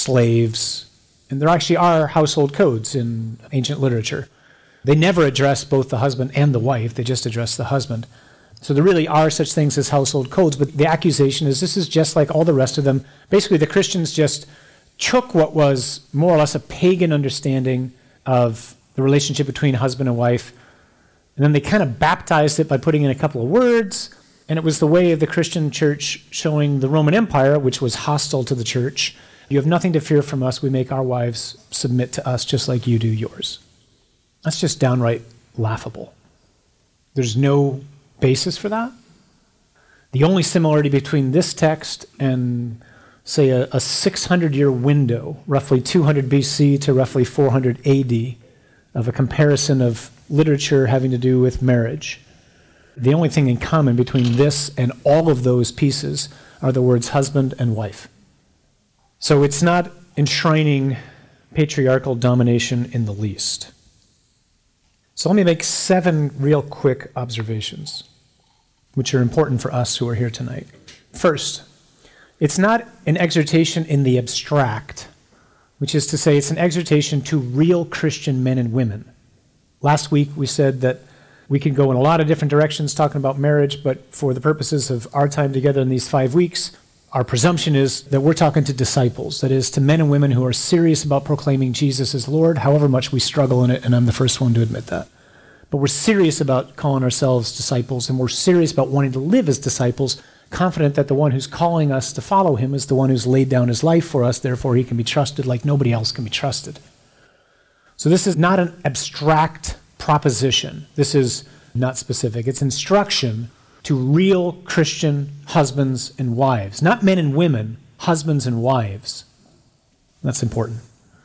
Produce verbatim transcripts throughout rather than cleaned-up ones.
slaves, and there actually are household codes in ancient literature. They never address both the husband and the wife, they just address the husband. So there really are such things as household codes, but the accusation is this is just like all the rest of them. Basically, the Christians just took what was more or less a pagan understanding of the relationship between husband and wife, and then they kind of baptized it by putting in a couple of words, and it was the way of the Christian church showing the Roman Empire, which was hostile to the church. You have nothing to fear from us. We make our wives submit to us just like you do yours. That's just downright laughable. There's no basis for that. The only similarity between this text and, say, a, a six hundred year window, roughly two hundred B C to roughly four hundred A D, of a comparison of literature having to do with marriage. The only thing in common between this and all of those pieces are the words husband and wife. So it's not enshrining patriarchal domination in the least. So let me make seven real quick observations, which are important for us who are here tonight. First, it's not an exhortation in the abstract, which is to say it's an exhortation to real Christian men and women. Last week we said that we can go in a lot of different directions talking about marriage, but for the purposes of our time together in these five weeks, our presumption is that we're talking to disciples, that is, to men and women who are serious about proclaiming Jesus as Lord, however much we struggle in it, and I'm the first one to admit that. But we're serious about calling ourselves disciples, and we're serious about wanting to live as disciples, confident that the one who's calling us to follow him is the one who's laid down his life for us, therefore he can be trusted like nobody else can be trusted. So this is not an abstract proposition. This is not specific. It's instruction to real Christian husbands and wives. Not men and women, husbands and wives. That's important.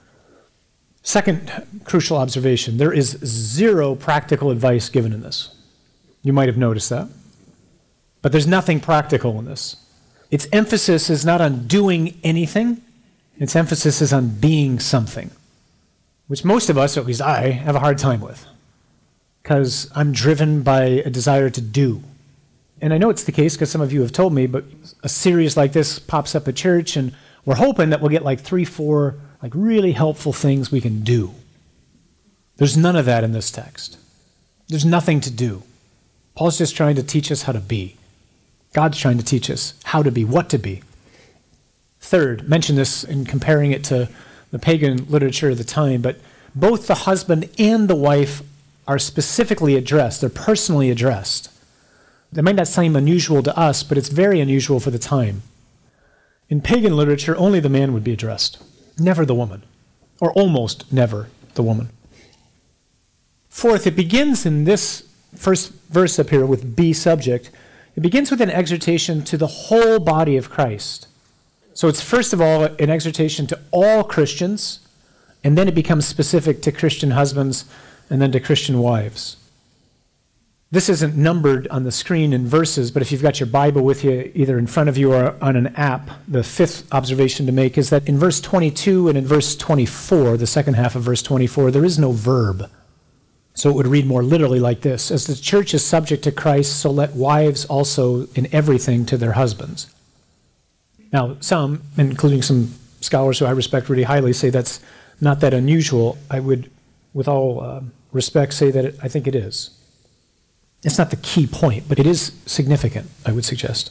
Second crucial observation, there is zero practical advice given in this. You might have noticed that. But there's nothing practical in this. Its emphasis is not on doing anything. Its emphasis is on being something, which most of us, or at least I, have a hard time with, because I'm driven by a desire to do. And I know it's the case because some of you have told me, but a series like this pops up at church, and we're hoping that we'll get like three, four like really helpful things we can do. There's none of that in this text. There's nothing to do. Paul's just trying to teach us how to be. God's trying to teach us how to be, what to be. Third, mention this in comparing it to the pagan literature of the time, but both the husband and the wife are specifically addressed. They're personally addressed. That might not seem unusual to us, but it's very unusual for the time. In pagan literature, only the man would be addressed, never the woman, or almost never the woman. Fourth, it begins in this first verse up here with be subject. It begins with an exhortation to the whole body of Christ. So it's first of all an exhortation to all Christians, and then it becomes specific to Christian husbands and then to Christian wives. This isn't numbered on the screen in verses, but if you've got your Bible with you, either in front of you or on an app, the fifth observation to make is that in verse twenty-two and in verse twenty-four, the second half of verse twenty-four, there is no verb. So it would read more literally like this: as the church is subject to Christ, so let wives also in everything to their husbands. Now, some, including some scholars who I respect really highly, say that's not that unusual. I would, with all uh, respect, say that it, I think it is. It's not the key point, but it is significant, I would suggest.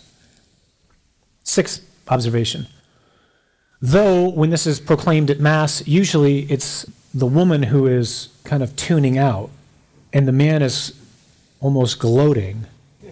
Sixth observation. Though, when this is proclaimed at Mass, usually it's the woman who is kind of tuning out, and the man is almost gloating.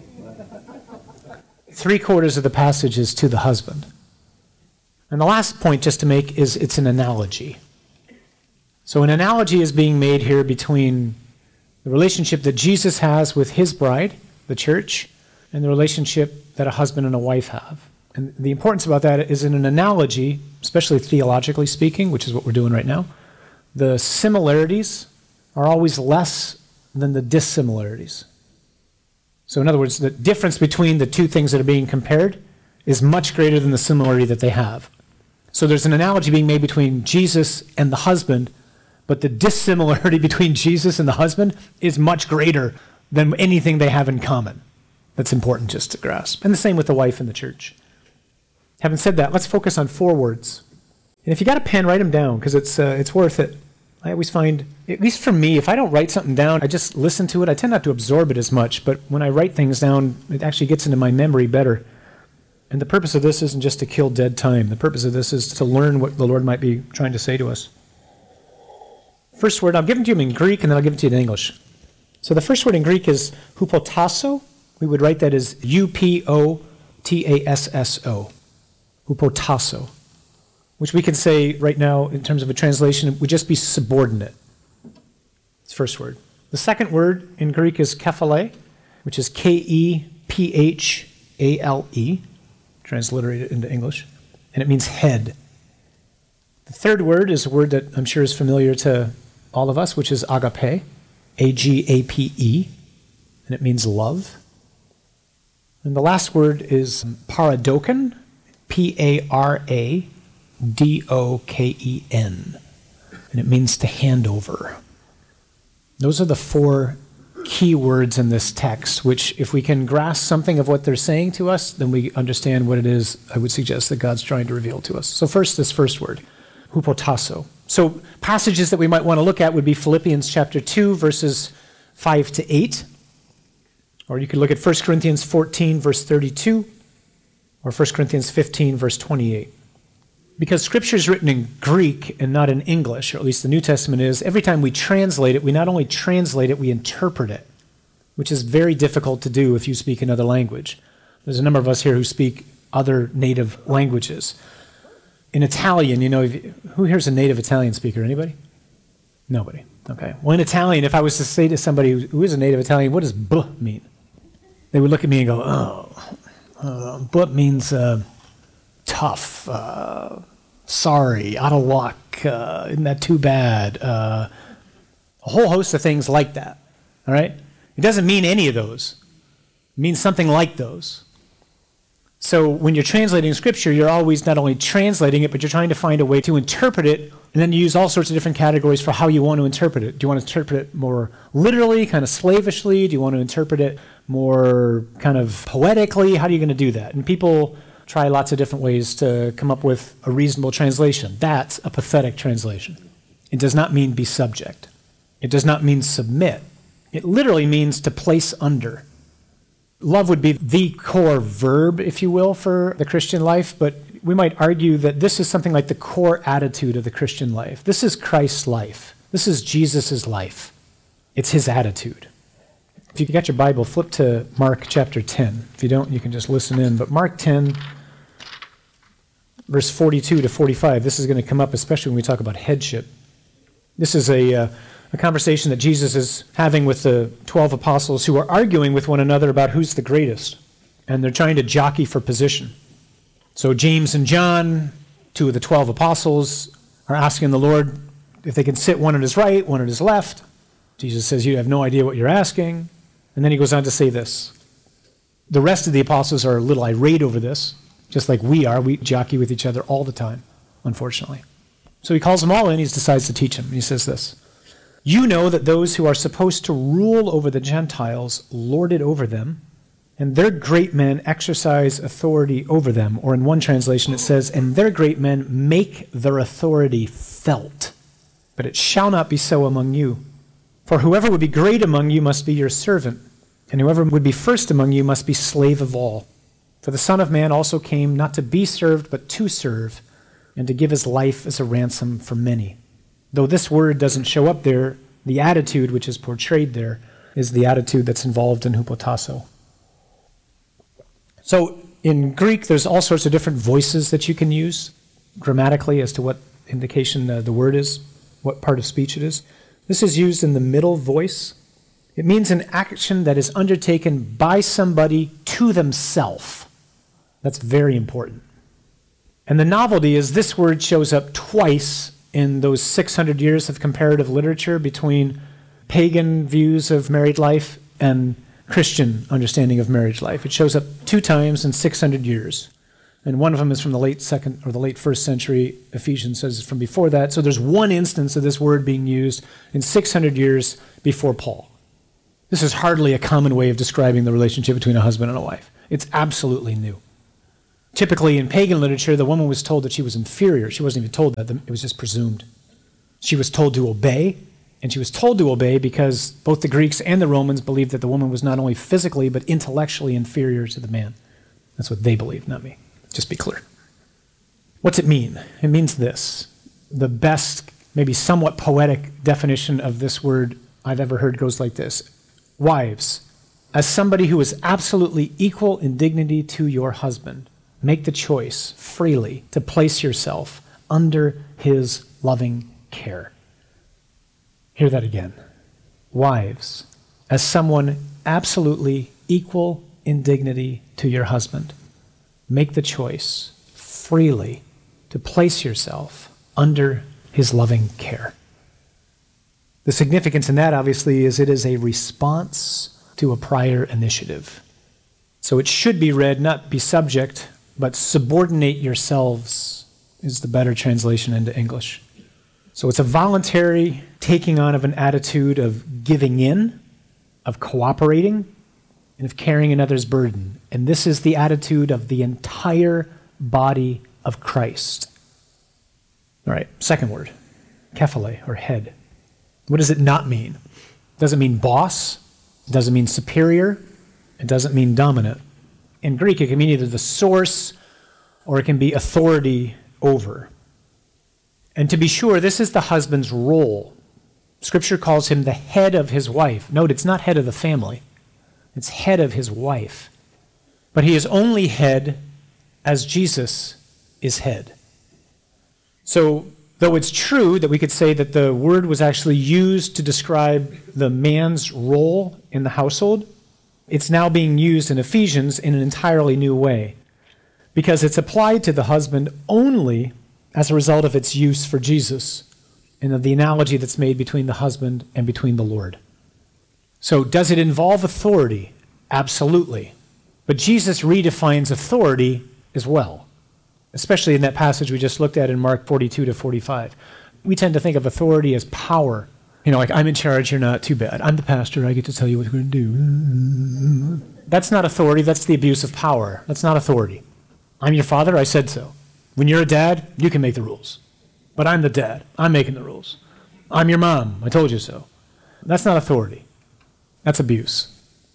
Three quarters of the passage is to the husband. And the last point just to make is it's an analogy. So an analogy is being made here between the relationship that Jesus has with his bride, the church, and the relationship that a husband and a wife have. And the importance about that is in an analogy, especially theologically speaking, which is what we're doing right now, the similarities are always less than the dissimilarities. So in other words, the difference between the two things that are being compared is much greater than the similarity that they have. So there's an analogy being made between Jesus and the husband, but the dissimilarity between Jesus and the husband is much greater than anything they have in common. That's important just to grasp. And the same with the wife and the church. Having said that, let's focus on four words. And if you got a pen, write them down, because it's uh, it's worth it. I always find, at least for me, if I don't write something down, I just listen to it. I tend not to absorb it as much, but when I write things down, it actually gets into my memory better. And the purpose of this isn't just to kill dead time. The purpose of this is to learn what the Lord might be trying to say to us. First word, I'll give it to you in Greek, and then I'll give it to you in English. So the first word in Greek is hupotasso. We would write that as U P O T A S S O. Hupotasso. Which we can say right now, in terms of a translation, would just be subordinate. It's the first word. The second word in Greek is kephale, which is K E P H A L E, transliterated into English, and it means head. The third word is a word that I'm sure is familiar to all of us, which is agape, A G A P E, and it means love. And the last word is paradoken, P A R A D O K E N, and it means to hand over. Those are the four key words in this text, which if we can grasp something of what they're saying to us, then we understand what it is I would suggest that God's trying to reveal to us. So first, this first word, hupotasso. So passages that we might want to look at would be Philippians chapter two, verses five to eight, or you could look at First Corinthians fourteen, verse thirty-two, or First Corinthians fifteen, verse twenty-eight. Because Scripture is written in Greek and not in English, or at least the New Testament is, every time we translate it, we not only translate it, we interpret it, which is very difficult to do if you speak another language. There's a number of us here who speak other native languages. In Italian, you know, if you, who here's a native Italian speaker? Anybody? Nobody. Okay. Well, in Italian, if I was to say to somebody who is a native Italian, what does "b" mean? They would look at me and go, oh, uh, "b" means... Uh, tough, uh, sorry, out of luck, uh, isn't that too bad? Uh, a whole host of things like that, all right? It doesn't mean any of those. It means something like those. So when you're translating Scripture, you're always not only translating it, but you're trying to find a way to interpret it, and then you use all sorts of different categories for how you want to interpret it. Do you want to interpret it more literally, kind of slavishly? Do you want to interpret it more kind of poetically? How are you going to do that? And people try lots of different ways to come up with a reasonable translation. That's a pathetic translation. It does not mean be subject. It does not mean submit. It literally means to place under. Love would be the core verb, if you will, for the Christian life, but we might argue that this is something like the core attitude of the Christian life. This is Christ's life. This is Jesus' life. It's his attitude. If you got your Bible, flip to Mark chapter ten. If you don't, you can just listen in. But Mark ten, verse forty-two to forty-five, this is going to come up especially when we talk about headship. This is a, uh, a conversation that Jesus is having with the twelve apostles who are arguing with one another about who's the greatest. And they're trying to jockey for position. So James and John, two of the twelve apostles, are asking the Lord if they can sit one at his right, one at his left. Jesus says, you have no idea what you're asking. And then he goes on to say this. The rest of the apostles are a little irate over this, just like we are. We jockey with each other all the time, unfortunately. So he calls them all in. He decides to teach them. He says this. You know that those who are supposed to rule over the Gentiles lord it over them, and their great men exercise authority over them. Or in one translation it says, and their great men make their authority felt. But it shall not be so among you. For whoever would be great among you must be your servant, and whoever would be first among you must be slave of all. For the Son of Man also came not to be served, but to serve, and to give his life as a ransom for many. Though this word doesn't show up there, the attitude which is portrayed there is the attitude that's involved in hupotasso. So in Greek, there's all sorts of different voices that you can use grammatically as to what indication uh, the word is, what part of speech it is. This is used in the middle voice. It means an action that is undertaken by somebody to themselves. That's very important. And the novelty is this word shows up twice in those six hundred years of comparative literature between pagan views of married life and Christian understanding of marriage life. It shows up two times in six hundred years. And one of them is from the late second or the late first century. Ephesians says it's from before that. So there's one instance of this word being used in six hundred years before Paul. This is hardly a common way of describing the relationship between a husband and a wife. It's absolutely new. Typically in pagan literature, the woman was told that she was inferior. She wasn't even told that. It was just presumed. She was told to obey, and she was told to obey because both the Greeks and the Romans believed that the woman was not only physically but intellectually inferior to the man. That's what they believed, not me. Just be clear. What's it mean? It means this. The best, maybe somewhat poetic definition of this word I've ever heard goes like this. Wives, as somebody who is absolutely equal in dignity to your husband, make the choice freely to place yourself under his loving care. Hear that again. Wives, as someone absolutely equal in dignity to your husband, make the choice freely to place yourself under his loving care. The significance in that, obviously, is it is a response to a prior initiative. So it should be read, not be subject, but subordinate yourselves is the better translation into English. So it's a voluntary taking on of an attitude of giving in, of cooperating, and of carrying another's burden. And this is the attitude of the entire body of Christ. All right, second word, kephale, or head. What does it not mean? It doesn't mean boss. It doesn't mean superior. It doesn't mean dominant. In Greek, it can mean either the source or it can be authority over. And to be sure, this is the husband's role. Scripture calls him the head of his wife. Note, it's not head of the family. It's head of his wife. But he is only head as Jesus is head. So, though it's true that we could say that the word was actually used to describe the man's role in the household, it's now being used in Ephesians in an entirely new way, because it's applied to the husband only as a result of its use for Jesus and of the analogy that's made between the husband and between the Lord. So does it involve authority? Absolutely. But Jesus redefines authority as well, especially in that passage we just looked at in Mark forty-two to forty-five. We tend to think of authority as power. You know, like, I'm in charge, you're not, too bad. I'm the pastor, I get to tell you what we're going to do. That's not authority, that's the abuse of power. That's not authority. I'm your father, I said so. When you're a dad, you can make the rules. But I'm the dad, I'm making the rules. I'm your mom, I told you so. That's not authority. That's abuse.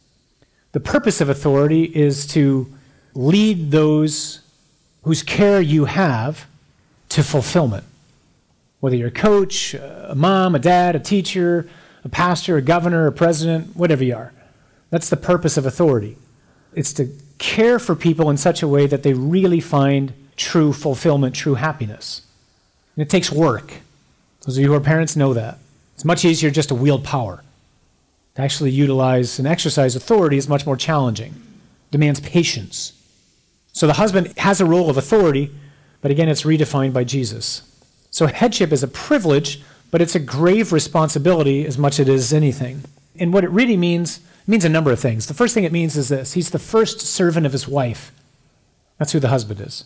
The purpose of authority is to lead those whose care you have to fulfillment. Whether you're a coach, a mom, a dad, a teacher, a pastor, a governor, a president, whatever you are. That's the purpose of authority. It's to care for people in such a way that they really find true fulfillment, true happiness. And it takes work. Those of you who are parents know that. It's much easier just to wield power. To actually utilize and exercise authority is much more challenging. It demands patience. So the husband has a role of authority, but again, it's redefined by Jesus. So headship is a privilege, but it's a grave responsibility as much as it is anything. And what it really means, it means a number of things. The first thing it means is this: he's the first servant of his wife. That's who the husband is.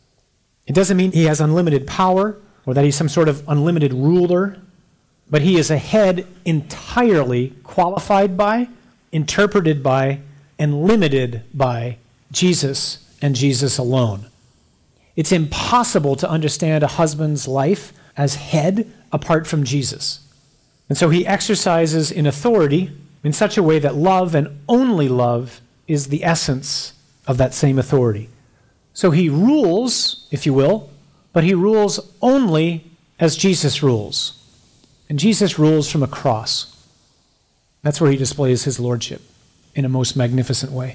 It doesn't mean he has unlimited power or that he's some sort of unlimited ruler, but he is a head entirely qualified by, interpreted by, and limited by Jesus and Jesus alone. It's impossible to understand a husband's life as head apart from Jesus. And so he exercises in authority in such a way that love and only love is the essence of that same authority. So he rules, if you will, but he rules only as Jesus rules. And Jesus rules from a cross. That's where he displays his lordship in a most magnificent way.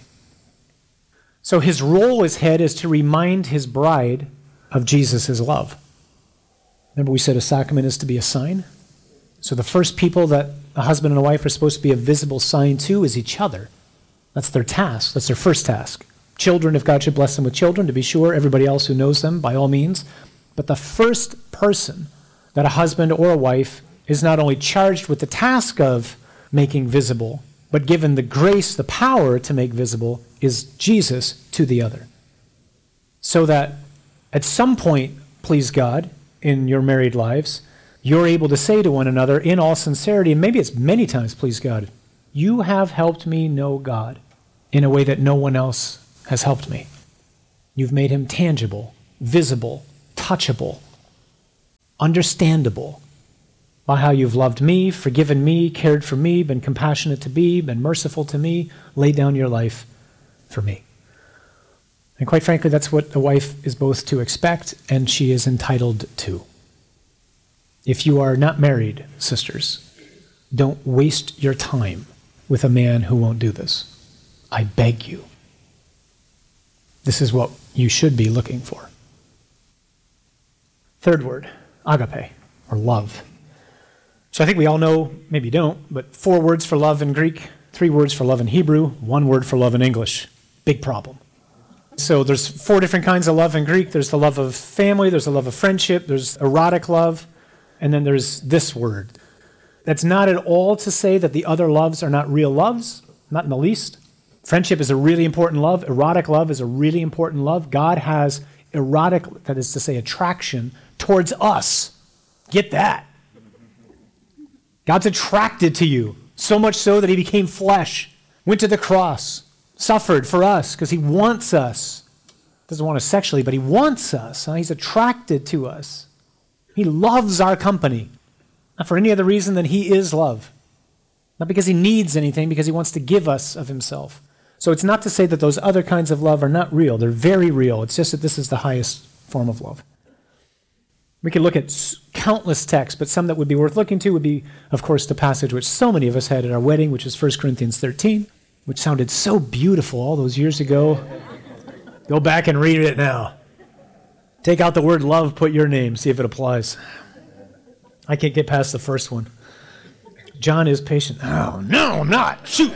So his role as head is to remind his bride of Jesus' love. Remember we said a sacrament is to be a sign? So the first people that a husband and a wife are supposed to be a visible sign to is each other. That's their task. That's their first task. Children, if God should bless them with children, to be sure. Everybody else who knows them, by all means. But the first person that a husband or a wife is not only charged with the task of making visible, but given the grace, the power to make visible, is Jesus to the other. So that at some point, please God, in your married lives, you're able to say to one another in all sincerity, and maybe it's many times, please God, you have helped me know God in a way that no one else has helped me. You've made him tangible, visible, touchable, understandable by how you've loved me, forgiven me, cared for me, been compassionate to me, been merciful to me, laid down your life for me. And quite frankly, that's what a wife is both to expect and she is entitled to. If you are not married, sisters, don't waste your time with a man who won't do this. I beg you. This is what you should be looking for. Third word, agape, or love. So I think we all know, maybe you don't, but four words for love in Greek, three words for love in Hebrew, one word for love in English. Big problem. So there's four different kinds of love in Greek. There's the love of family, there's the love of friendship, there's erotic love, and then there's this word. That's not at all to say that the other loves are not real loves, not in the least. Friendship is a really important love. Erotic love is a really important love. God has erotic, that is to say, attraction towards us. Get that. God's attracted to you, so much so that he became flesh, went to the cross, suffered for us because he wants us. Doesn't want us sexually, but he wants us. He's attracted to us. He loves our company, not for any other reason than he is love. Not because he needs anything, because he wants to give us of himself. So it's not to say that those other kinds of love are not real. They're very real. It's just that this is the highest form of love. We could look at countless texts, but some that would be worth looking to would be, of course, the passage which so many of us had at our wedding, which is First Corinthians thirteen, which sounded so beautiful all those years ago. Go back and read it now. Take out the word love, put your name, see if it applies. I can't get past the first one. John is patient. Oh, no, I'm not. Shoot.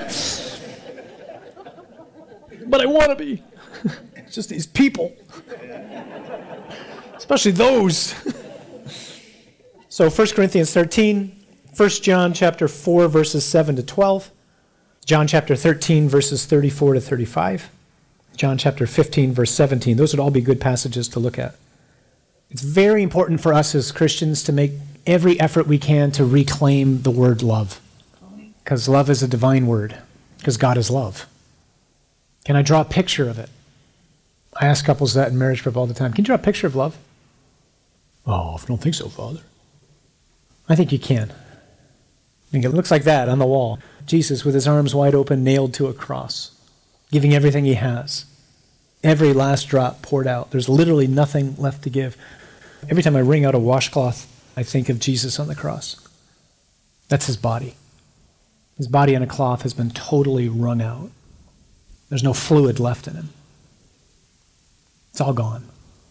But I want to be. It's just these people. Especially those. So First Corinthians thirteen, First John chapter four, verses seven to twelve, John chapter thirteen, verses thirty-four to thirty-five, John chapter fifteen, verse seventeen. Those would all be good passages to look at. It's very important for us as Christians to make every effort we can to reclaim the word love. Because love is a divine word. Because God is love. Can I draw a picture of it? I ask couples that in marriage prep all the time. Can you draw a picture of love? Oh, I don't think so, Father. I think you can. I think it looks like that on the wall. Jesus with his arms wide open, nailed to a cross, giving everything he has. Every last drop poured out. There's literally nothing left to give. Every time I wring out a washcloth, I think of Jesus on the cross. That's his body. His body on a cloth has been totally wrung out. There's no fluid left in him. It's all gone.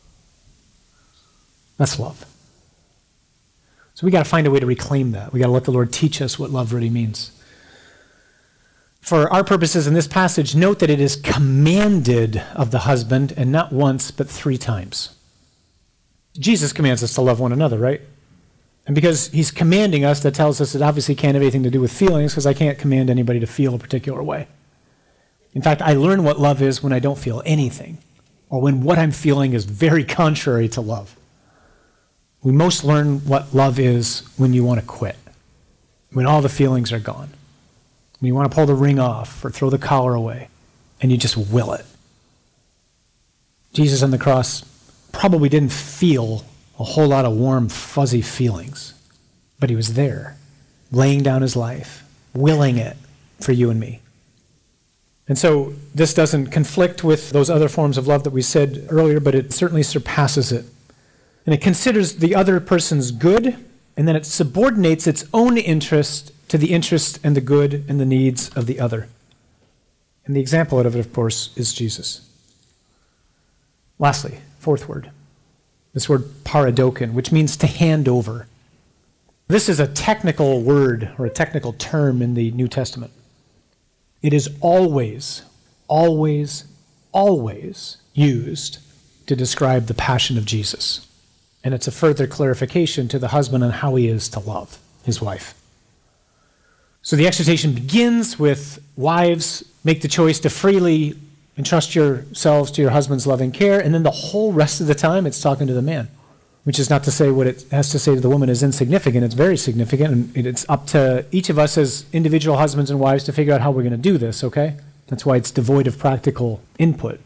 That's love. So we got to find a way to reclaim that. We got to let the Lord teach us what love really means. For our purposes in this passage, note that it is commanded of the husband, and not once, but three times. Jesus commands us to love one another, right? And because he's commanding us, that tells us it obviously can't have anything to do with feelings, because I can't command anybody to feel a particular way. In fact, I learn what love is when I don't feel anything, or when what I'm feeling is very contrary to love. We most learn what love is when you want to quit, when all the feelings are gone, when you want to pull the ring off or throw the collar away, and you just will it. Jesus on the cross probably didn't feel a whole lot of warm, fuzzy feelings, but he was there, laying down his life, willing it for you and me. And so this doesn't conflict with those other forms of love that we said earlier, but it certainly surpasses it. And it considers the other person's good, and then it subordinates its own interest to the interest and the good and the needs of the other. And the example of it, of course, is Jesus. Lastly, fourth word, this word paradokin, which means to hand over. This is a technical word or a technical term in the New Testament. It is always, always, always used to describe the passion of Jesus. And it's a further clarification to the husband on how he is to love his wife. So the exhortation begins with, wives, make the choice to freely entrust yourselves to your husband's loving care, and then the whole rest of the time it's talking to the man, which is not to say what it has to say to the woman is insignificant. It's very significant, and it's up to each of us as individual husbands and wives to figure out how we're going to do this, okay? That's why it's devoid of practical input.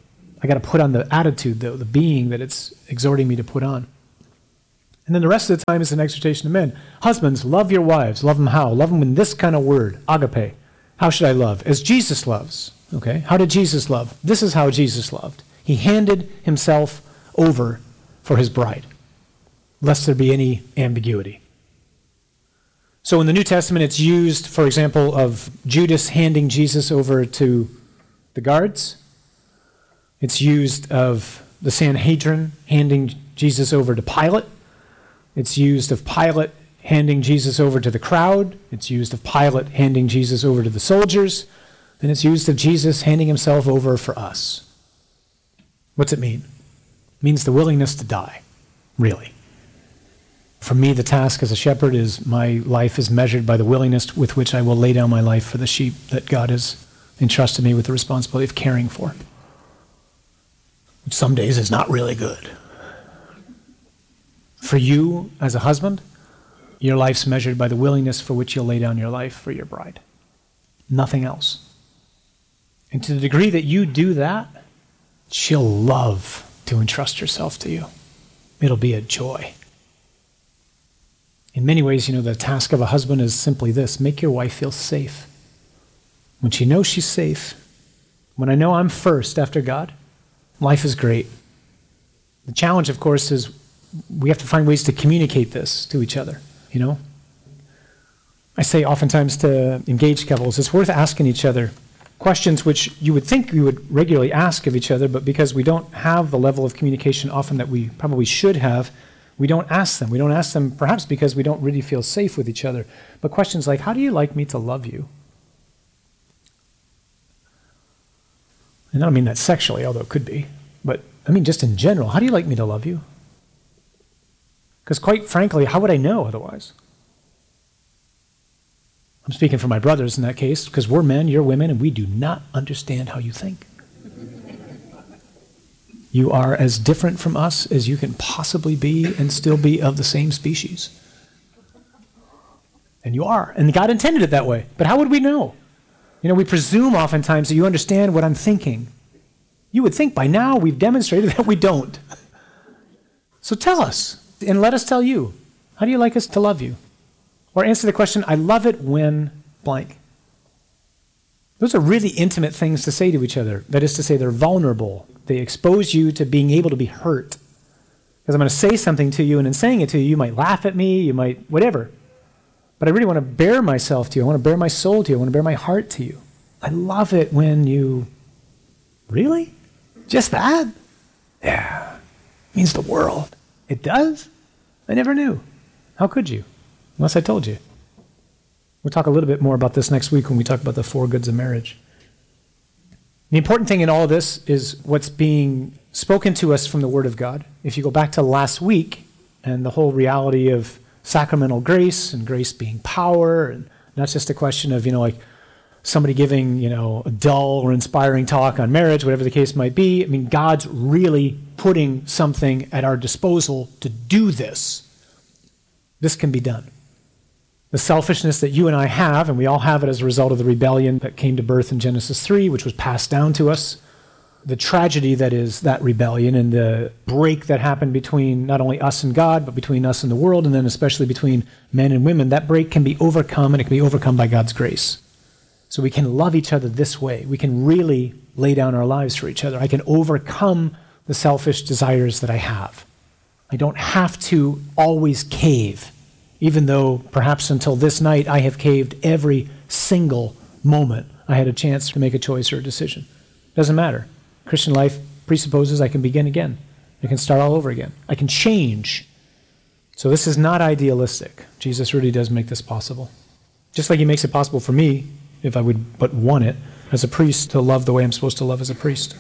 I got to put on the attitude, though, the being that it's exhorting me to put on. And then the rest of the time is an exhortation to men. Husbands, love your wives. Love them how? Love them in this kind of word, agape. How should I love? As Jesus loves. Okay? How did Jesus love? This is how Jesus loved. He handed himself over for his bride, lest there be any ambiguity. So in the New Testament, it's used, for example, of Judas handing Jesus over to the guards. It's used of the Sanhedrin handing Jesus over to Pilate. It's used of Pilate handing Jesus over to the crowd. It's used of Pilate handing Jesus over to the soldiers. And it's used of Jesus handing himself over for us. What's it mean? It means the willingness to die, really. For me, the task as a shepherd is my life is measured by the willingness with which I will lay down my life for the sheep that God has entrusted me with the responsibility of caring for. Which some days is not really good. For you, as a husband, your life's measured by the willingness for which you'll lay down your life for your bride. Nothing else. And to the degree that you do that, she'll love to entrust herself to you. It'll be a joy. In many ways, you know, the task of a husband is simply this: make your wife feel safe. When she knows she's safe, when I know I'm first after God, life is great. The challenge, of course, is we have to find ways to communicate this to each other, you know? I say oftentimes to engaged couples, it's worth asking each other questions which you would think we would regularly ask of each other, but because we don't have the level of communication often that we probably should have, we don't ask them. We don't ask them perhaps because we don't really feel safe with each other. But questions like, how do you like me to love you? And I don't mean that sexually, although it could be. But I mean just in general, how do you like me to love you? Because quite frankly, how would I know otherwise? I'm speaking for my brothers in that case, because we're men, you're women, and we do not understand how you think. You are as different from us as you can possibly be and still be of the same species. And you are. And God intended it that way. But how would we know? You know, we presume oftentimes that you understand what I'm thinking. You would think by now we've demonstrated that we don't. So tell us, and let us tell you. How do you like us to love you? Or answer the question, I love it when blank. Those are really intimate things to say to each other. That is to say, they're vulnerable. They expose you to being able to be hurt. Because I'm going to say something to you, and in saying it to you, you might laugh at me, you might, whatever. But I really want to bare myself to you. I want to bare my soul to you. I want to bare my heart to you. I love it when you, really? Just that? Yeah. It means the world. It does? I never knew. How could you? Unless I told you. We'll talk a little bit more about this next week when we talk about the four goods of marriage. The important thing in all of this is what's being spoken to us from the Word of God. If you go back to last week and the whole reality of sacramental grace and grace being power, and not just a question of, you know, like somebody giving, you know, a dull or inspiring talk on marriage, whatever the case might be. I mean, God's really putting something at our disposal to do this. This can be done. The selfishness that you and I have, and we all have it as a result of the rebellion that came to birth in Genesis three, which was passed down to us, the tragedy that is that rebellion and the break that happened between not only us and God, but between us and the world, and then especially between men and women, that break can be overcome, and it can be overcome by God's grace. So we can love each other this way. We can really lay down our lives for each other. I can overcome the selfish desires that I have. I don't have to always cave, even though perhaps until this night I have caved every single moment I had a chance to make a choice or a decision. Doesn't matter. Christian life presupposes I can begin again. I can start all over again. I can change. So this is not idealistic. Jesus really does make this possible. Just like he makes it possible for me, if I would but want it, as a priest, to love the way I'm supposed to love as a priest.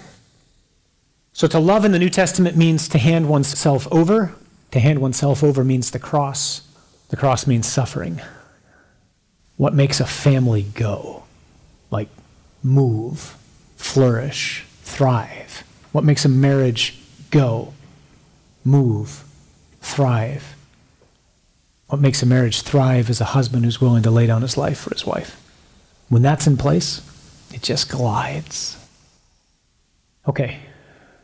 So to love in the New Testament means to hand oneself over. To hand oneself over means the cross. The cross means suffering. What makes a family go? Like move, flourish, thrive. What makes a marriage go? Move, thrive. What makes a marriage thrive is a husband who's willing to lay down his life for his wife. When that's in place, it just glides. Okay,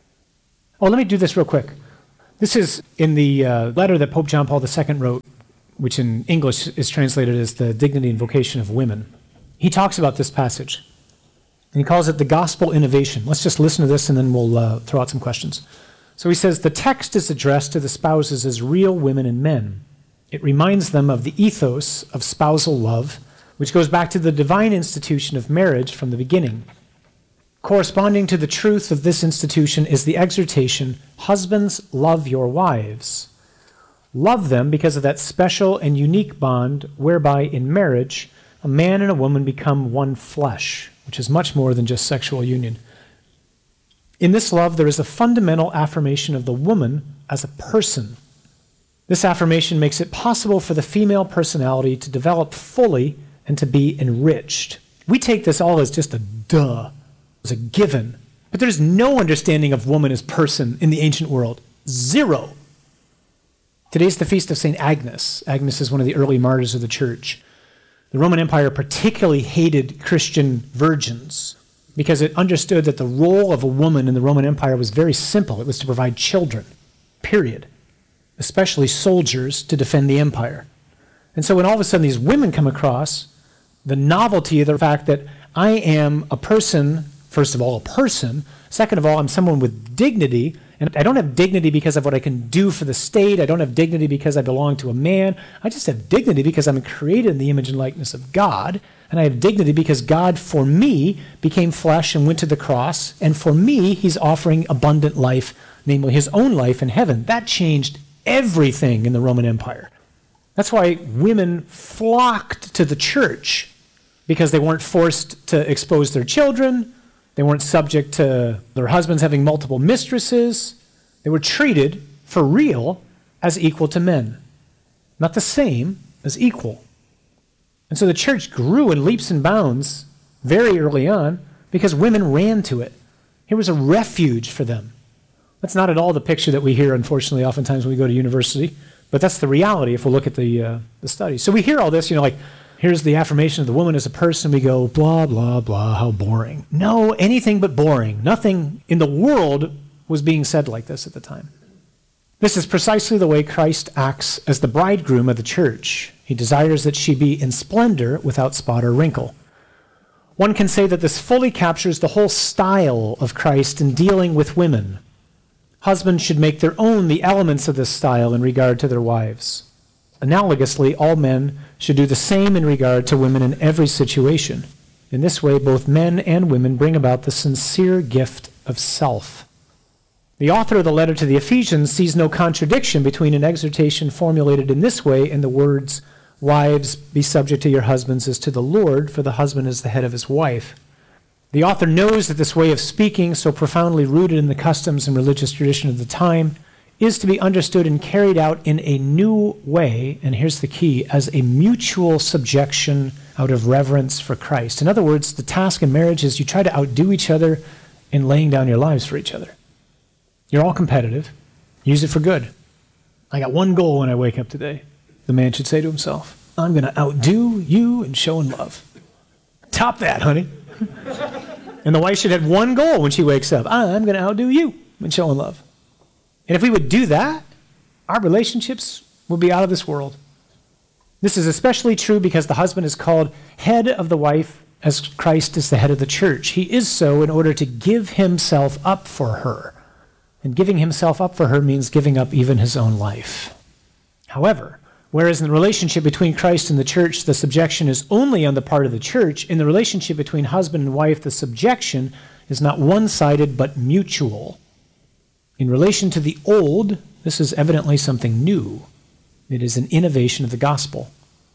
Oh, let me do this real quick. This is in the uh, letter that Pope John Paul the Second wrote, which in English is translated as the Dignity and Vocation of Women. He talks about this passage, and he calls it the gospel innovation. Let's just listen to this, and then we'll uh, throw out some questions. So he says, the text is addressed to the spouses as real women and men. It reminds them of the ethos of spousal love, which goes back to the divine institution of marriage from the beginning. Corresponding to the truth of this institution is the exhortation, husbands, love your wives. Love them because of that special and unique bond whereby in marriage, a man and a woman become one flesh, which is much more than just sexual union. In this love, there is a fundamental affirmation of the woman as a person. This affirmation makes it possible for the female personality to develop fully and to be enriched. We take this all as just a duh. As a given. But there's no understanding of woman as person in the ancient world. Zero. Today's the feast of Saint Agnes. Agnes is one of the early martyrs of the church. The Roman Empire particularly hated Christian virgins because it understood that the role of a woman in the Roman Empire was very simple. It was to provide children, period. Especially soldiers to defend the empire. And so when all of a sudden these women come across, the novelty of the fact that I am a person, first of all, a person. Second of all, I'm someone with dignity. And I don't have dignity because of what I can do for the state. I don't have dignity because I belong to a man. I just have dignity because I'm created in the image and likeness of God. And I have dignity because God, for me, became flesh and went to the cross. And for me, he's offering abundant life, namely his own life in heaven. That changed everything in the Roman Empire. That's why women flocked to the church, because they weren't forced to expose their children. They weren't subject to their husbands having multiple mistresses. They were treated, for real, as equal to men. Not the same, as equal. And so the church grew in leaps and bounds very early on because women ran to it. It was a refuge for them. That's not at all the picture that we hear, unfortunately, oftentimes when we go to university. But that's the reality if we look at the, uh, the studies. So we hear all this, you know, like, here's the affirmation of the woman as a person. We go, blah, blah, blah, how boring. No, anything but boring. Nothing in the world was being said like this at the time. This is precisely the way Christ acts as the bridegroom of the church. He desires that she be in splendor without spot or wrinkle. One can say that this fully captures the whole style of Christ in dealing with women. Husbands should make their own the elements of this style in regard to their wives. Analogously, all men should do the same in regard to women in every situation. In this way, both men and women bring about the sincere gift of self. The author of the letter to the Ephesians sees no contradiction between an exhortation formulated in this way and the words, "Wives, be subject to your husbands as to the Lord, for the husband is the head of his wife." The author knows that this way of speaking, so profoundly rooted in the customs and religious tradition of the time, is to be understood and carried out in a new way, and here's the key, as a mutual subjection out of reverence for Christ. In other words, the task in marriage is you try to outdo each other in laying down your lives for each other. You're all competitive. Use it for good. I got one goal when I wake up today, the man should say to himself. I'm going to outdo you in showing love. Top that, honey. And the wife should have one goal when she wakes up. I'm going to outdo you in showing love. And if we would do that, our relationships would be out of this world. This is especially true because the husband is called head of the wife as Christ is the head of the church. He is so in order to give himself up for her. And giving himself up for her means giving up even his own life. However, whereas in the relationship between Christ and the church, the subjection is only on the part of the church, in the relationship between husband and wife, the subjection is not one-sided but mutual. In relation to the old, this is evidently something new. It is an innovation of the gospel.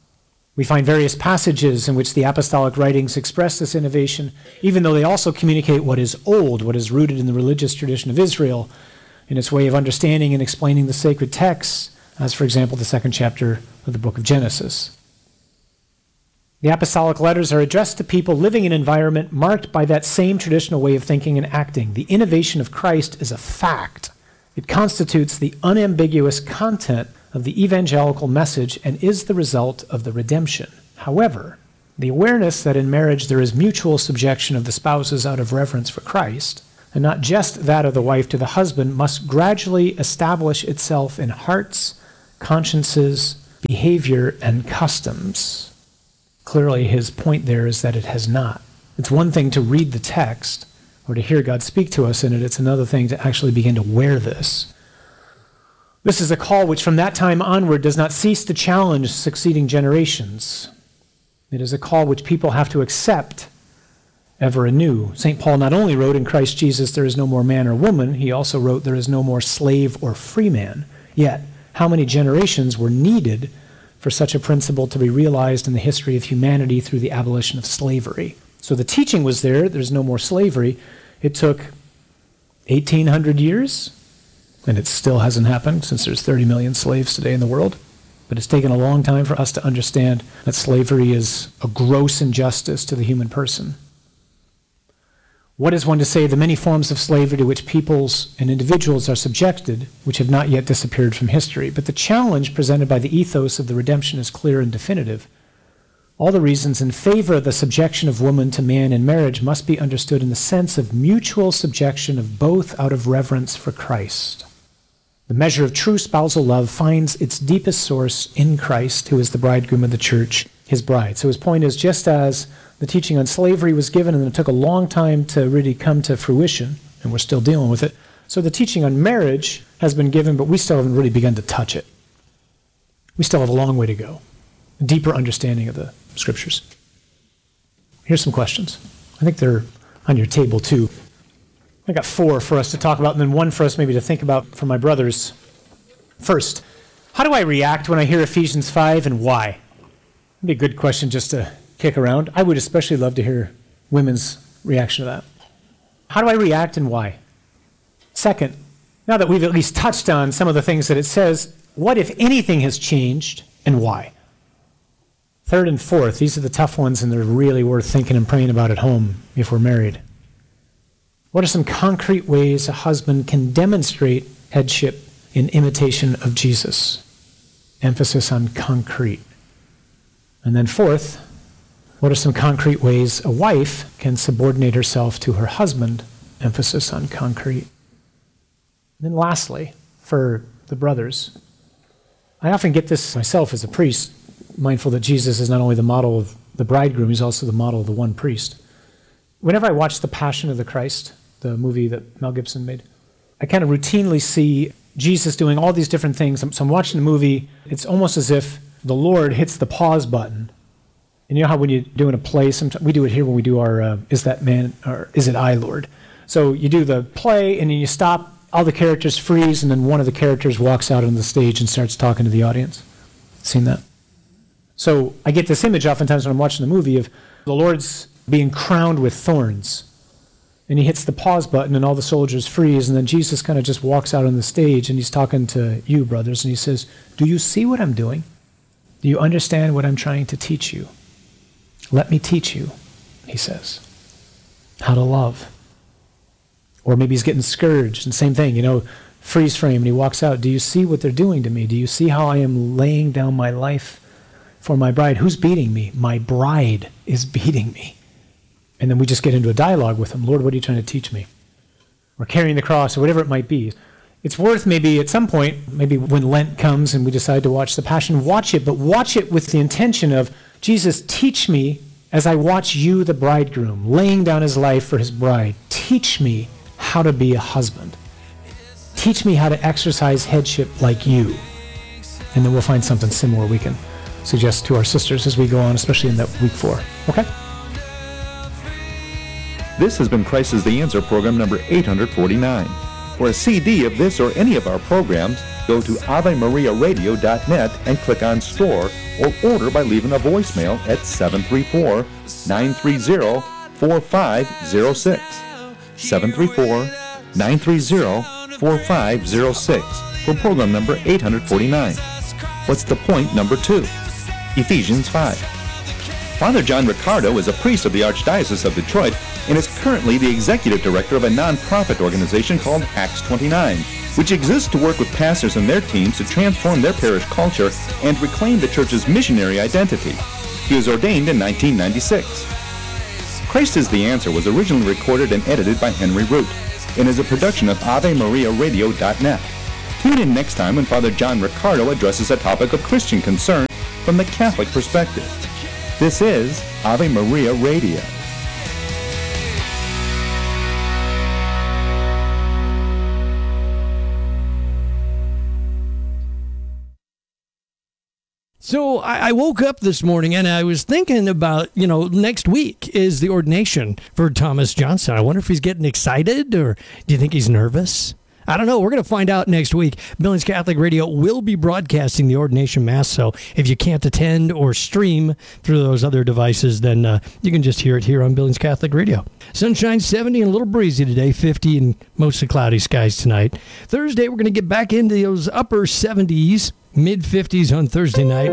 We find various passages in which the apostolic writings express this innovation, even though they also communicate what is old, what is rooted in the religious tradition of Israel, in its way of understanding and explaining the sacred texts, as, for example, the second chapter of the book of Genesis. The apostolic letters are addressed to people living in an environment marked by that same traditional way of thinking and acting. The innovation of Christ is a fact. It constitutes the unambiguous content of the evangelical message and is the result of the redemption. However, the awareness that in marriage there is mutual subjection of the spouses out of reverence for Christ and not just that of the wife to the husband, must gradually establish itself in hearts, consciences, behavior, and customs. Clearly, his point there is that it has not. It's one thing to read the text or to hear God speak to us in it. It's another thing to actually begin to wear this. This is a call which from that time onward does not cease to challenge succeeding generations. It is a call which people have to accept ever anew. Saint Paul not only wrote, in Christ Jesus there is no more man or woman, he also wrote, there is no more slave or free man. Yet, how many generations were needed for such a principle to be realized in the history of humanity through the abolition of slavery? So the teaching was there, there's no more slavery. It took eighteen hundred years, and it still hasn't happened since there's thirty million slaves today in the world. But it's taken a long time for us to understand that slavery is a gross injustice to the human person. What is one to say of the many forms of slavery to which peoples and individuals are subjected, which have not yet disappeared from history? But the challenge presented by the ethos of the redemption is clear and definitive. All the reasons in favor of the subjection of woman to man in marriage must be understood in the sense of mutual subjection of both out of reverence for Christ. The measure of true spousal love finds its deepest source in Christ, who is the bridegroom of the church, his bride. So his point is, just as the teaching on slavery was given and it took a long time to really come to fruition, and we're still dealing with it, so the teaching on marriage has been given, but we still haven't really begun to touch it. We still have a long way to go. A deeper understanding of the Scriptures. Here's some questions. I think they're on your table too. I got four for us to talk about, and then one for us maybe to think about for my brothers. First, how do I react when I hear Ephesians five, and why? That'd be a good question just to kick around. I would especially love to hear women's reaction to that. How do I react and why? Second, now that we've at least touched on some of the things that it says, what, if anything, has changed and why? Third and fourth, these are the tough ones, and they're really worth thinking and praying about at home if we're married. What are some concrete ways a husband can demonstrate headship in imitation of Jesus? Emphasis on concrete. And then fourth, what are some concrete ways a wife can subordinate herself to her husband? Emphasis on concrete. And then lastly, for the brothers, I often get this myself as a priest, mindful that Jesus is not only the model of the bridegroom, he's also the model of the one priest. Whenever I watch The Passion of the Christ, the movie that Mel Gibson made, I kind of routinely see Jesus doing all these different things. So I'm watching the movie, it's almost as if the Lord hits the pause button. And you know how when you're doing a play, sometimes we do it here when we do our uh, Is That Man, or Is It I, Lord? So you do the play, and then you stop, all the characters freeze, and then one of the characters walks out on the stage and starts talking to the audience. Seen that? So I get this image oftentimes when I'm watching the movie of the Lord's being crowned with thorns. And he hits the pause button and all the soldiers freeze, and then Jesus kind of just walks out on the stage and he's talking to you, brothers, and he says, do you see what I'm doing? Do you understand what I'm trying to teach you? Let me teach you, he says, how to love. Or maybe he's getting scourged, and same thing, you know, freeze frame, and he walks out. Do you see what they're doing to me? Do you see how I am laying down my life for my bride? Who's beating me? My bride is beating me. And then we just get into a dialogue with him. Lord, what are you trying to teach me? Or carrying the cross, or whatever it might be. It's worth maybe at some point, maybe when Lent comes and we decide to watch the Passion, watch it, but watch it with the intention of, Jesus, teach me as I watch you, the bridegroom, laying down his life for his bride. Teach me how to be a husband. Teach me how to exercise headship like you. And then we'll find something similar we can suggest to our sisters as we go on, especially in that week four. Okay? This has been Christ is the Answer, program number eight hundred forty-nine. For a C D of this or any of our programs, go to ave maria radio dot net and click on Store, or order by leaving a voicemail at seven three four, nine three zero, four five zero six. seven three four, nine three zero, four five zero six for program number eight hundred forty-nine. What's the point number two? Ephesians five. Father John Ricardo is a priest of the Archdiocese of Detroit and is currently the executive director of a non-profit organization called Acts twenty-nine, which exists to work with pastors and their teams to transform their parish culture and reclaim the church's missionary identity. He was ordained in nineteen ninety-six. Christ is the Answer was originally recorded and edited by Henry Root. and is a production of Ave Maria Radio dot net. Tune in next time when Father John Ricardo addresses a topic of Christian concern from the Catholic perspective. This is Ave Maria Radio. So I, I woke up this morning and I was thinking about, you know, next week is the ordination for Thomas Johnson. I wonder if he's getting excited, or do you think he's nervous? I don't know. We're going to find out next week. Billings Catholic Radio will be broadcasting the ordination mass, so if you can't attend or stream through those other devices, then uh, you can just hear it here on Billings Catholic Radio. Sunshine seventy and a little breezy today, fifty and mostly cloudy skies tonight. Thursday, we're going to get back into those upper seventies, mid fifties on Thursday night.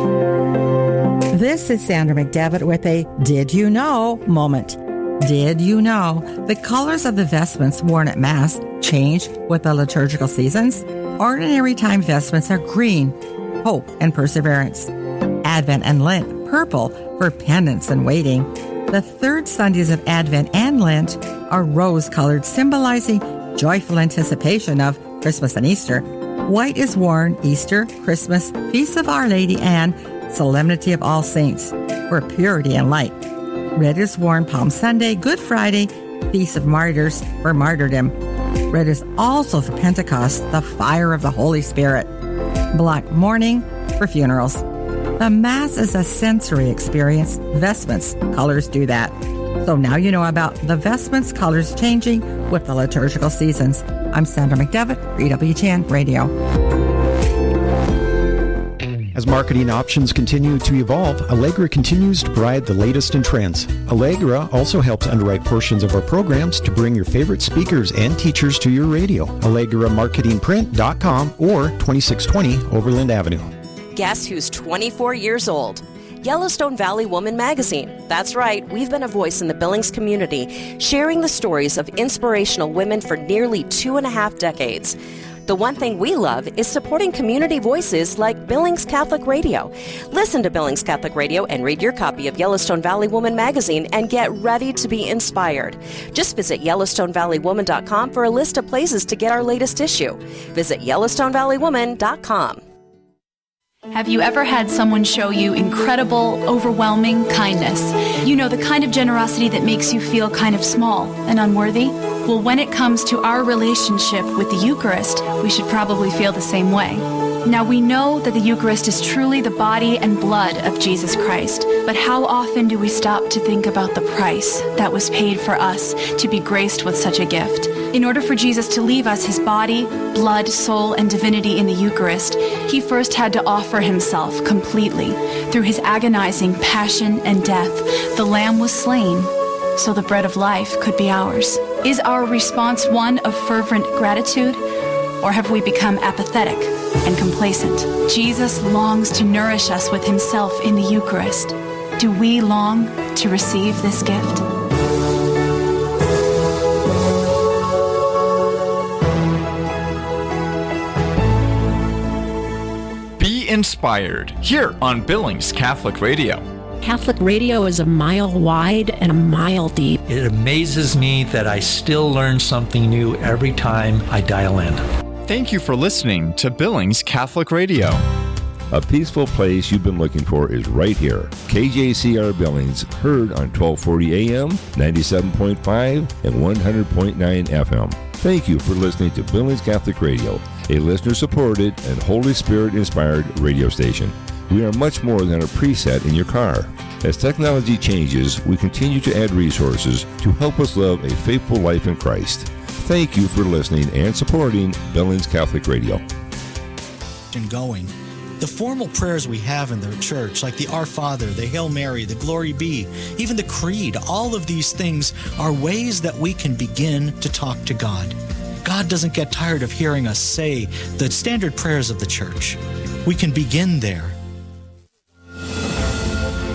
This is Sandra McDevitt with a Did You Know moment. Did you know the colors of the vestments worn at Mass change with the liturgical seasons? Ordinary time vestments are green, hope and perseverance. Advent and Lent, purple for penance and waiting. The third Sundays of Advent and Lent are rose-colored, symbolizing joyful anticipation of Christmas and Easter. White is worn Easter, Christmas, Feast of Our Lady, and Solemnity of All Saints for purity and light. Red is worn Palm Sunday, Good Friday, Feast of Martyrs for martyrdom. Red is also for Pentecost, the fire of the Holy Spirit. Black mourning for funerals. The Mass is a sensory experience. Vestments, colors do that. So now you know about the vestments, colors changing with the liturgical seasons. I'm Sandra McDevitt, E W T N Radio. As marketing options continue to evolve, Allegra continues to provide the latest in trends. Allegra also helps underwrite portions of our programs to bring your favorite speakers and teachers to your radio. Allegra Marketing Print dot com or twenty-six twenty Overland Avenue. Guess who's twenty-four years old? Yellowstone Valley Woman Magazine. That's right, we've been a voice in the Billings community, sharing the stories of inspirational women for nearly two and a half decades. The one thing we love is supporting community voices like Billings Catholic Radio. Listen to Billings Catholic Radio and read your copy of Yellowstone Valley Woman Magazine and get ready to be inspired. Just visit Yellowstone Valley Woman dot com for a list of places to get our latest issue. Visit Yellowstone Valley Woman dot com. Have you ever had someone show you incredible, overwhelming kindness? You know, the kind of generosity that makes you feel kind of small and unworthy? Well, when it comes to our relationship with the Eucharist, we should probably feel the same way. Now, we know that the Eucharist is truly the body and blood of Jesus Christ, but how often do we stop to think about the price that was paid for us to be graced with such a gift? In order for Jesus to leave us his body, blood, soul, and divinity in the Eucharist, he first had to offer himself completely. Through his agonizing passion and death, the Lamb was slain so the bread of life could be ours. Is our response one of fervent gratitude, or have we become apathetic and complacent? Jesus longs to nourish us with himself in the Eucharist. Do we long to receive this gift? Be inspired here on Billings Catholic Radio. Catholic radio is a mile wide and a mile deep. It amazes me that I still learn something new every time I dial in. Thank you for listening to Billings Catholic Radio. A peaceful place you've been looking for is right here. K J C R Billings, heard on twelve forty A M, ninety-seven point five, and one hundred point nine F M. Thank you for listening to Billings Catholic Radio, a listener-supported and Holy Spirit-inspired radio station. We are much more than a preset in your car. As technology changes, we continue to add resources to help us live a faithful life in Christ. Thank you for listening and supporting Billings Catholic Radio. And going. The formal prayers we have in the church, like the Our Father, the Hail Mary, the Glory Be, even the Creed, all of these things are ways that we can begin to talk to God. God doesn't get tired of hearing us say the standard prayers of the church. We can begin there.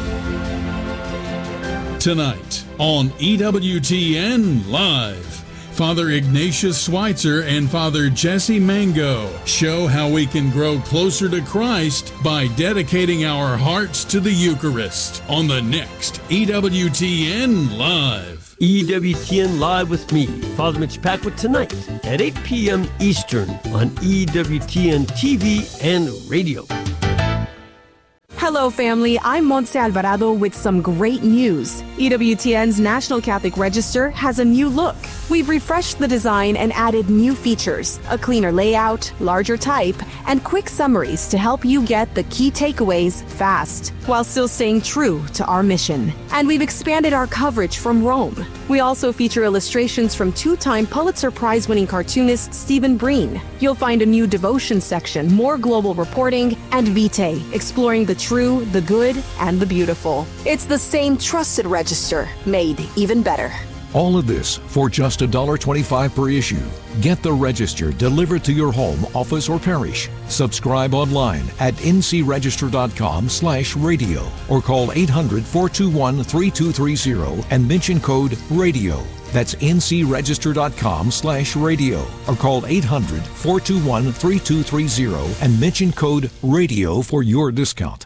Tonight on E W T N Live, Father Ignatius Schweitzer and Father Jesse Mango show how we can grow closer to Christ by dedicating our hearts to the Eucharist on the next E W T N Live. E W T N Live with me, Father Mitch Packwood, tonight at eight p.m. Eastern on E W T N T V and radio. Hello, family. I'm Montse Alvarado with some great news. E W T N's National Catholic Register has a new look. We've refreshed the design and added new features, a cleaner layout, larger type, and quick summaries to help you get the key takeaways fast, while still staying true to our mission. And we've expanded our coverage from Rome. We also feature illustrations from two-time Pulitzer Prize-winning cartoonist Stephen Breen. You'll find a new devotion section, more global reporting, and Vitae, exploring the true, the good, and the beautiful. It's the same trusted register, made even better. All of this for just one dollar twenty-five per issue. Get the Register delivered to your home, office, or parish. Subscribe online at ncregister.com slash radio or call eight hundred, four two one, three two three zero and mention code RADIO. That's ncregister.com slash radio or call eight hundred, four two one, three two three zero and mention code RADIO for your discount.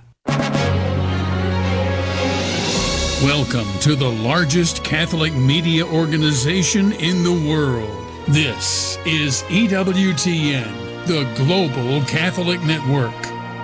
Welcome to the largest Catholic media organization in the world. This is E W T N, the Global Catholic Network.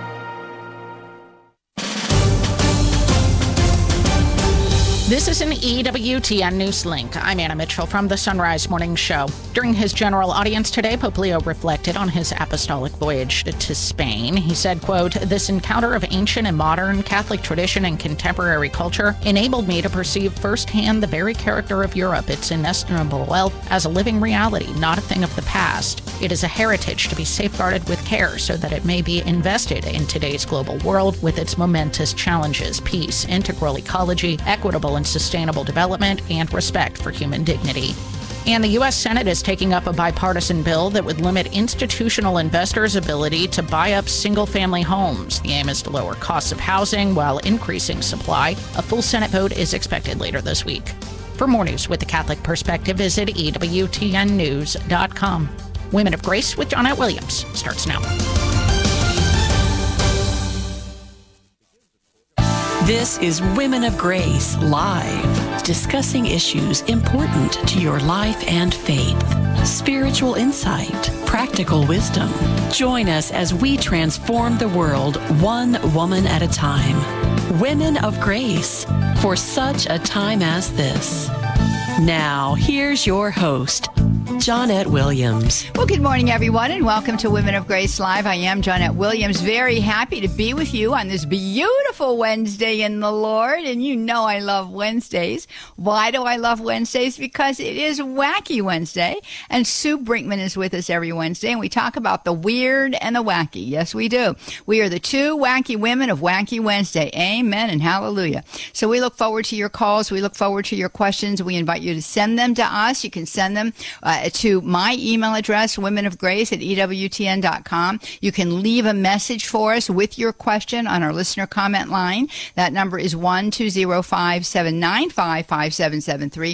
This is an E W T N News Link. I'm Anna Mitchell from the Sunrise Morning Show. During his general audience today, Pope Leo reflected on his apostolic voyage to Spain. He said, quote, "This encounter of ancient and modern Catholic tradition and contemporary culture enabled me to perceive firsthand the very character of Europe, its inestimable wealth, as a living reality, not a thing of the past. It is a heritage to be safeguarded with care so that it may be invested in today's global world with its momentous challenges, peace, integral ecology, equitable and sustainable development, and respect for human dignity." And the U S Senate is taking up a bipartisan bill that would limit institutional investors' ability to buy up single-family homes. The aim is to lower costs of housing while increasing supply. A full Senate vote is expected later this week. For more news with the Catholic perspective, visit E W T N news dot com. Women of Grace with Johnnette Williams starts now. This is Women of Grace Live, discussing issues important to your life and faith. Spiritual insight, practical wisdom. Join us as we transform the world one woman at a time. Women of Grace, for such a time as this. Now, here's your host, Johnnette Williams. Well, good morning, everyone, and welcome to Women of Grace Live. I am Johnnette Williams. Very happy to be with you on this beautiful Wednesday in the Lord. And you know I love Wednesdays. Why do I love Wednesdays? Because it is Wacky Wednesday. And Sue Brinkman is with us every Wednesday. And we talk about the weird and the wacky. Yes, we do. We are the two wacky women of Wacky Wednesday. Amen and hallelujah. So we look forward to your calls. We look forward to your questions. We invite you to send them to us. You can send them uh, to my email address, women of grace at E W T N dot com. You can leave a message for us with your question on our listener comment line. That number is one two zero five, seven nine five, five seven seven three.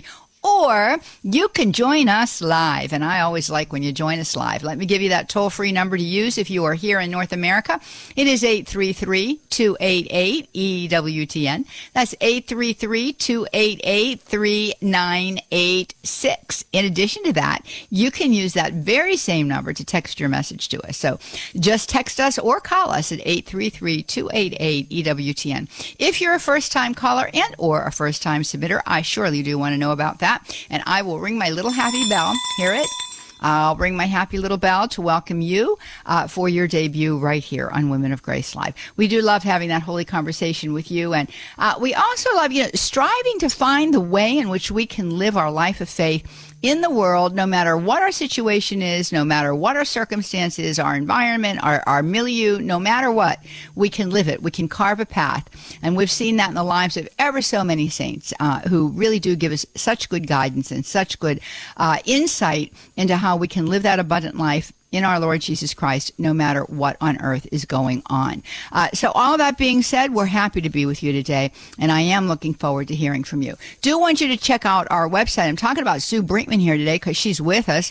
Or you can join us live, and I always like when you join us live. Let me give you that toll-free number to use if you are here in North America. It is eight three three, two eight eight, E W T N. That's eight three three, two eight eight, three nine eight six. In addition to that, you can use that very same number to text your message to us. So just text us or call us at eight three three, two eight eight, E W T N. If you're a first-time caller and or a first-time submitter, I surely do want to know about that. And I will ring my little happy bell. Hear it? I'll ring my happy little bell to welcome you uh, for your debut right here on Women of Grace Live. We do love having that holy conversation with you. And uh, we also love, you know, striving to find the way in which we can live our life of faith in the world, no matter what our situation is, no matter what our circumstance is, our environment, our, our milieu, no matter what, we can live it. We can carve a path. And we've seen that in the lives of ever so many saints uh, who really do give us such good guidance and such good uh, insight into how we can live that abundant life in our Lord Jesus Christ, no matter what on earth is going on. Uh, so all that being said, we're happy to be with you today, and I am looking forward to hearing from you. Do want you to check out our website. I'm talking about Sue Brinkman here today because she's with us.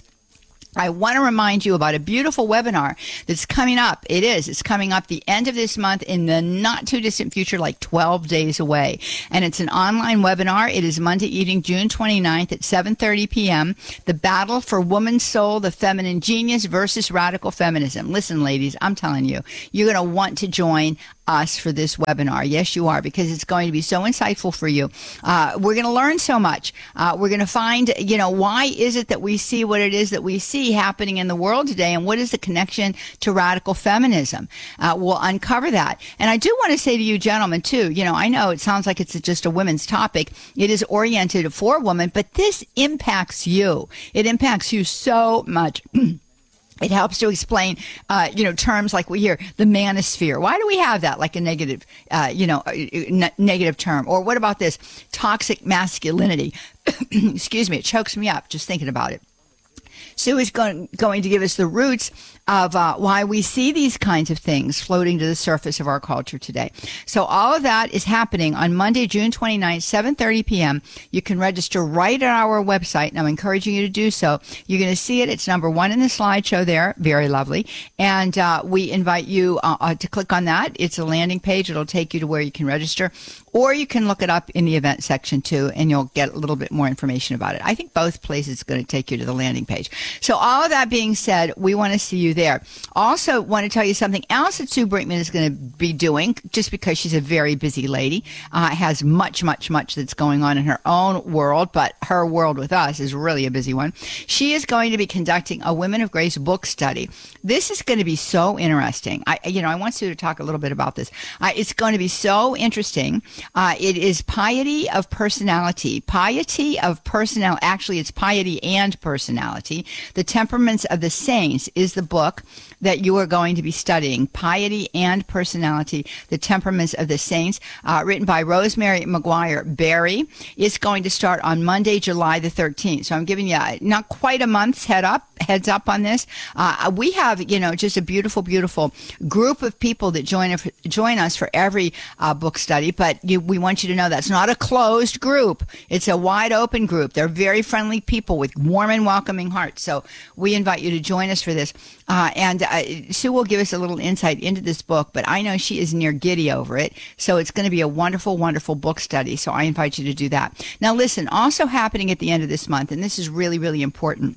I want to remind you about a beautiful webinar that's coming up. It is. It's coming up the end of this month in the not too distant future, like twelve days away. And it's an online webinar. It is Monday evening, June twenty-ninth at seven thirty p.m. The Battle for Woman's Soul, the Feminine Genius versus Radical Feminism. Listen, ladies, I'm telling you, you're going to want to join us for this webinar. Yes, you are, because it's going to be so insightful for you. Uh, we're going to learn so much. Uh, we're going to find, you know, why is it that we see what it is that we see happening in the world today, and what is the connection to radical feminism? Uh, we'll uncover that. And I do want to say to you gentlemen, too, you know, I know it sounds like it's just a women's topic. It is oriented for women, but this impacts you. It impacts you so much. It helps to explain, uh, you know, terms like we hear, the manosphere. Why do we have that like a negative, uh, you know, n- negative term? Or what about this toxic masculinity? Excuse me, it chokes me up just thinking about it. Sue is going, going to give us the roots of uh, why we see these kinds of things floating to the surface of our culture today. So all of that is happening on Monday, June twenty-ninth, seven thirty p.m. You can register right at our website, and I'm encouraging you to do so. You're going to see it. It's number one in the slideshow there. Very lovely. And uh, we invite you uh, uh, to click on that. It's a landing page. It'll take you to where you can register. Or you can look it up in the event section, too, and you'll get a little bit more information about it. I think both places are going to take you to the landing page. So all of that being said, we want to see you there. Also want to tell you something else that Sue Brinkman is going to be doing, just because she's a very busy lady, uh, has much, much, much that's going on in her own world, but her world with us is really a busy one. She is going to be conducting a Women of Grace book study. This is going to be so interesting. I, you know, I want Sue to talk a little bit about this. Uh, it's going to be so interesting. Uh, it is Piety of Personality. Piety of Personality. Actually, it's Piety and Personality. The Temperaments of the Saints is the book that you are going to be studying. Piety and Personality, The Temperaments of the Saints, uh, written by Rosemary McGuire Berry. It's going to start on Monday, July the thirteenth. So I'm giving you not quite a month's head up, heads up on this. Uh, we have, you know, just a beautiful, beautiful group of people that join, join us for every uh, book study, but you, we want you to know that's not a closed group. It's a wide open group. They're very friendly people with warm and welcoming hearts. So we invite you to join us for this. Uh, and uh, Sue will give us a little insight into this book, but I know she is near giddy over it. So it's going to be a wonderful, wonderful book study. So I invite you to do that. Now, listen, also happening at the end of this month, and this is really, really important.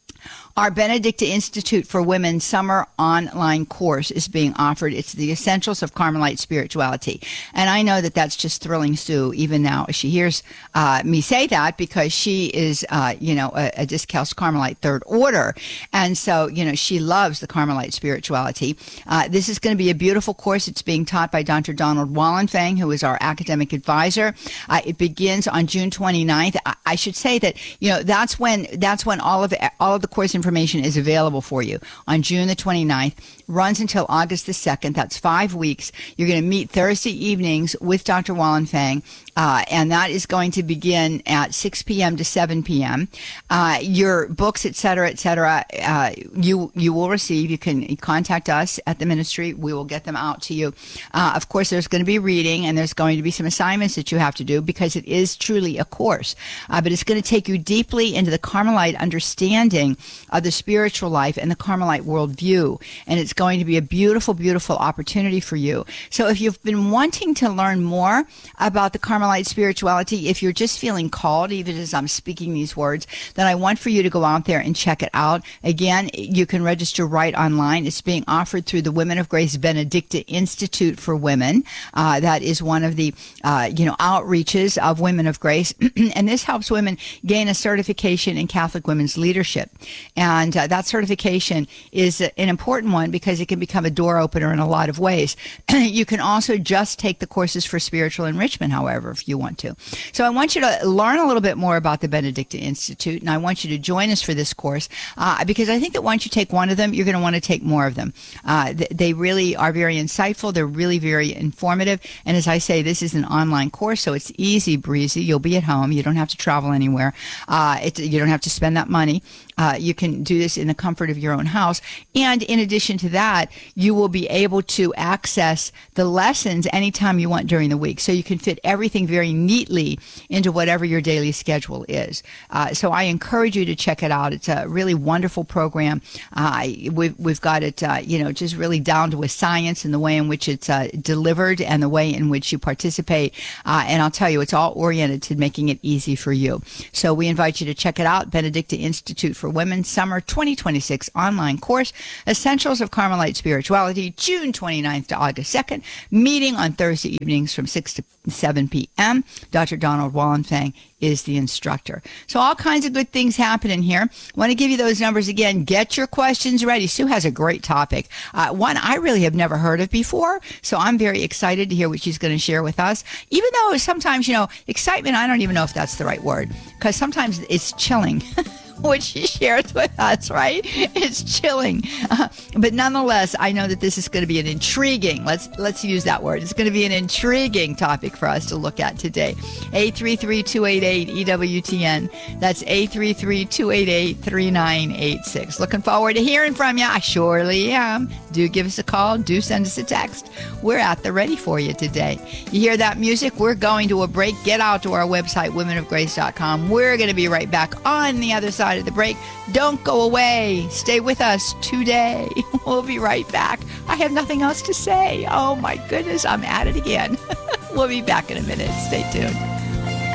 Our Benedicta Institute for Women summer online course is being offered. It's the Essentials of Carmelite Spirituality. And I know that that's just thrilling Sue, even now as she hears uh, me say that, because she is, uh, you know, a, a Discalced Carmelite Third Order. And so, you know, she loves the Carmelite spirituality. Uh, this is going to be a beautiful course. It's being taught by Doctor Donald Wallenfang, who is our academic advisor. Uh, it begins on June twenty-ninth. I, I should say that, you know, that's when, that's when all of, all of the course information Information is available for you on June the twenty-ninth, runs until August the second. That's five weeks. You're going to meet Thursday evenings with Doctor Wallenfang, uh, and that is going to begin at six p.m. to seven p.m. Uh, your books, et cetera, et cetera, uh, you, you will receive. You can contact us at the ministry. We will get them out to you. Uh, of course, there's going to be reading, and there's going to be some assignments that you have to do, because it is truly a course. Uh, but it's going to take you deeply into the Carmelite understanding of the spiritual life and the Carmelite worldview. And it's going to be a beautiful, beautiful opportunity for you. So if you've been wanting to learn more about the Carmelite spirituality, if you're just feeling called, even as I'm speaking these words, then I want for you to go out there and check it out. Again, you can register right online. It's being offered through the Women of Grace Benedicta Institute for Women. Uh, that is one of the, uh, you know, outreaches of Women of Grace. And this helps women gain a certification in Catholic women's leadership. And uh, that certification is an important one because it can become a door opener in a lot of ways. You can also just take the courses for spiritual enrichment, however, if you want to. So I want you to learn a little bit more about the Benedicta Institute, and I want you to join us for this course uh, because I think that once you take one of them, you're going to want to take more of them. Uh, th- they really are very insightful. They're really very informative. And as I say, this is an online course, so it's easy breezy. You'll be at home. You don't have to travel anywhere. Uh, it, you don't have to spend that money. Uh, you can do this in the comfort of your own house. And in addition to that, you will be able to access the lessons anytime you want during the week. So you can fit everything very neatly into whatever your daily schedule is. Uh, so I encourage you to check it out. It's a really wonderful program. Uh, we've, we've got it, uh, you know, just really down to with science and the way in which it's uh, delivered and the way in which you participate. Uh, and I'll tell you, it's all oriented to making it easy for you. So we invite you to check it out. Benedicta Institute for Women Summer twenty twenty-six online course, Essentials of Carmelite Spirituality, June twenty-ninth to August second, meeting on Thursday evenings from six to seven p.m. Doctor Donald Wallenfang is the instructor. So all kinds of good things happening here. Want to give you those numbers again. Get your questions ready. Sue has a great topic. Uh, one I really have never heard of before. So I'm very excited to hear what she's going to share with us. Even though sometimes, you know, excitement, I don't even know if that's the right word, because sometimes it's chilling. What she shares with us, right? It's chilling. Uh, but nonetheless, I know that this is going to be an intriguing, let's let's use that word. It's going to be an intriguing topic for us to look at today. eight three three, two eight eight, E W T N. That's eight three three, two eight eight, three nine eight six. Looking forward to hearing from you. I surely am. Do give us a call. Do send us a text. We're at the ready for you today. You hear that music? We're going to a break. Get out to our website, women of grace dot com. We're going to be right back on the other side of the break. Don't go away. Stay with us today. We'll be right back. I have nothing else to say. Oh my goodness, I'm at it again. We'll be back in a minute. Stay tuned.